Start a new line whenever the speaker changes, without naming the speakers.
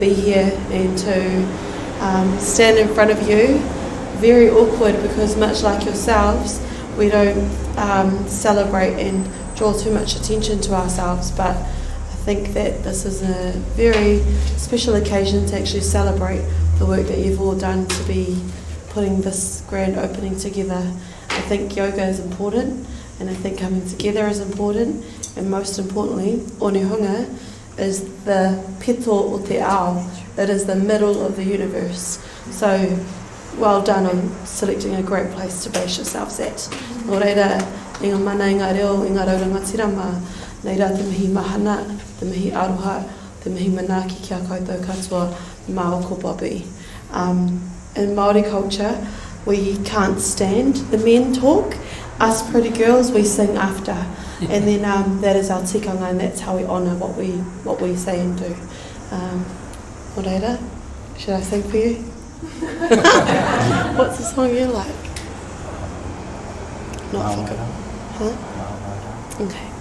be here and to stand in front of you. Very awkward because much like yourselves, we don't celebrate and draw too much attention to ourselves, but I think that this is a very special occasion to actually celebrate the work that you've all done to be putting this grand opening together. I think yoga is important, and I think coming together is important, and most importantly, Onehunga is the pito o te ao. It is the middle of the universe. So, well done on selecting a great place to base yourselves at. Nō reira, i ngā mana, i ngā reo, i ngā raurangatirama, nei rā te mihi mahana, te mihi aroha, te mihi manaaki kia koutou katoa, mā oko Bobby. In Māori culture, we can't stand the men talk. Us pretty girls, we sing after. And then that is our tikanga, and that's how we honour what we say and do. Nō reira, should I sing for you? What's the song you like? Not for good. Huh? Okay.